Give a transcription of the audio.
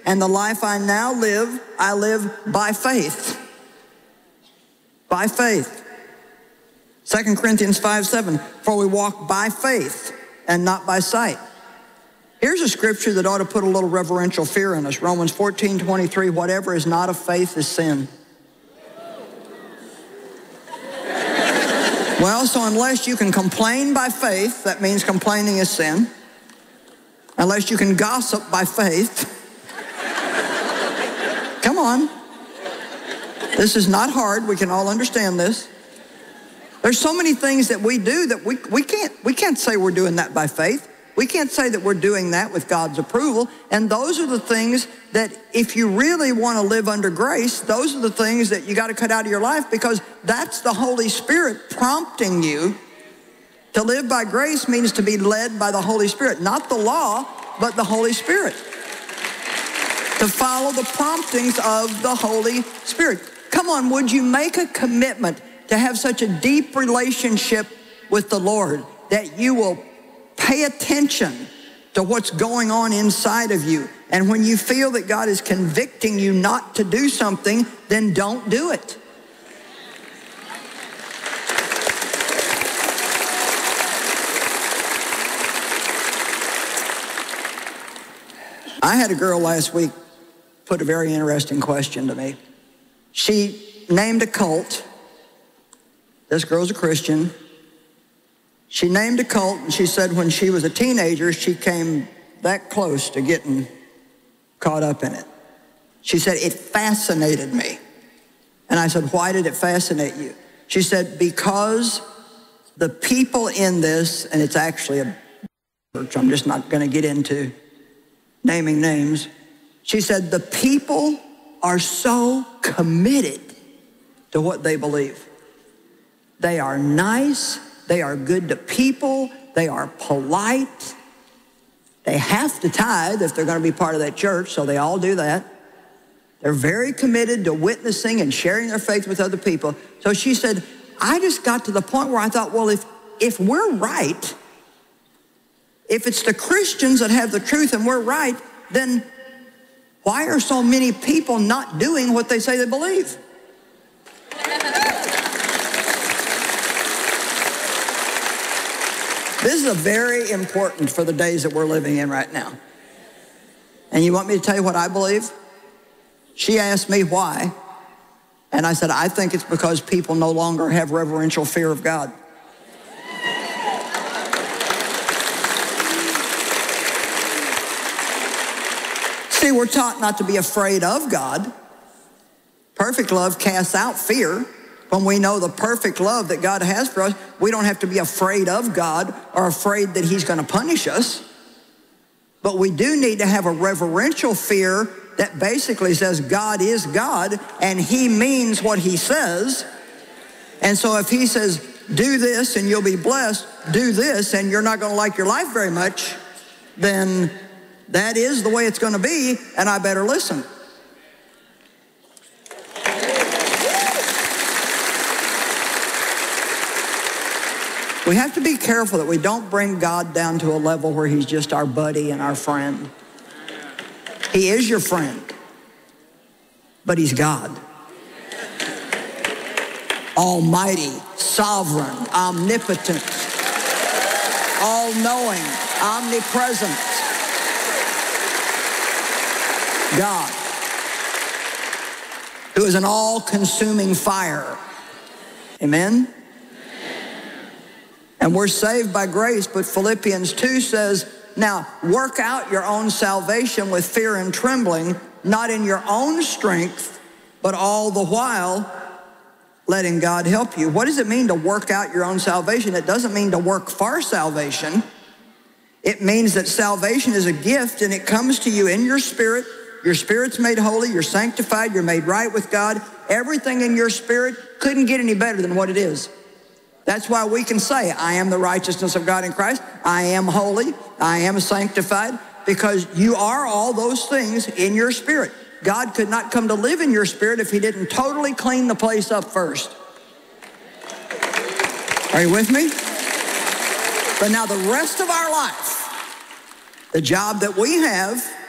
And the life I now live, I live by faith. By faith. 2 Corinthians 5:7, for we walk by faith and not by sight. Here's a scripture that ought to put a little reverential fear in us. Romans 14:23, whatever is not of faith is sin. Well, so unless you can complain by faith, that means complaining is sin. Unless you can gossip by faith. Come on. This is not hard. We can all understand this. There's so many things that we do that we can't say we're doing that by faith. We can't say that we're doing that with God's approval. And those are the things that if you really want to live under grace, those are the things that you got to cut out of your life, because that's the Holy Spirit prompting you. To live by grace means to be led by the Holy Spirit, not the law, but the Holy Spirit. To follow the promptings of the Holy Spirit. Come on, would you make a commitment to have such a deep relationship with the Lord that you will pay attention to what's going on inside of you. And when you feel that God is convicting you not to do something, then don't do it. I had a girl last week put a very interesting question to me. She named a cult. This girl's a Christian. She named a cult, and she said when she was a teenager, she came that close to getting caught up in it. She said, it fascinated me. And I said, why did it fascinate you? She said, because the people in this, and it's actually a church, I'm just not going to get into naming names. She said, the people are so committed to what they believe. They are nice. They are good to people. They are polite. They have to tithe if they're going to be part of that church, so they all do that. They're very committed to witnessing and sharing their faith with other people. So she said, I just got to the point where I thought, well, if we're right, if it's the Christians that have the truth and we're right, then why are so many people not doing what they say they believe? This is very important for the days that we're living in right now. And you want me to tell you what I believe? She asked me why. And I said, I think it's because people no longer have reverential fear of God. See, we're taught not to be afraid of God. Perfect love casts out fear. When we know the perfect love that God has for us, we don't have to be afraid of God or afraid that he's going to punish us. But we do need to have a reverential fear that basically says God is God and he means what he says. And so if he says, do this and you'll be blessed, do this and you're not going to like your life very much, then that is the way it's going to be, and I better listen. We have to be careful that we don't bring God down to a level where he's just our buddy and our friend. He is your friend, but he's God. Almighty, sovereign, omnipotent, all-knowing, omnipresent. God, who is an all-consuming fire. Amen? And we're saved by grace, but Philippians 2 says, now work out your own salvation with fear and trembling, not in your own strength, but all the while letting God help you. What does it mean to work out your own salvation? It doesn't mean to work for salvation. It means that salvation is a gift and it comes to you in your spirit. Your spirit's made holy, you're sanctified, you're made right with God. Everything in your spirit couldn't get any better than what it is. That's why we can say, I am the righteousness of God in Christ. I am holy. I am sanctified, because you are all those things in your spirit. God could not come to live in your spirit if he didn't totally clean the place up first. Are you with me? But now the rest of our life, the job that we have